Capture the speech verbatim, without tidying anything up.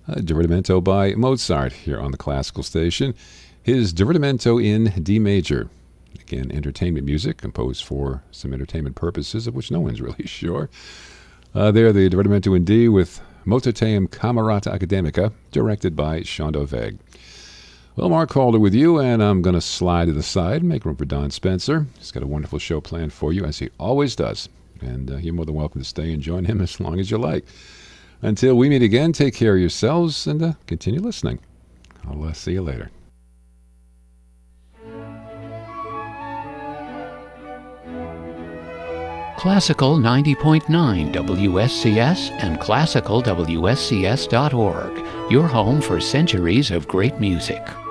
A Divertimento by Mozart here on the Classical Station. His Divertimento in D major. Again, entertainment music composed for some entertainment purposes of which no one's really sure. Uh, there, the Divertimento in D with Mozarteum Camerata Academica, directed by Shaundell Weg. Well, Mark Calder with you, and I'm going to slide to the side and make room for Don Spencer. He's got a wonderful show planned for you, as he always does. And uh, you're more than welcome to stay and join him as long as you like. Until we meet again, take care of yourselves and uh, continue listening. I'll uh, see you later. Classical ninety point nine W S C S and classical W S C S dot org, your home for centuries of great music.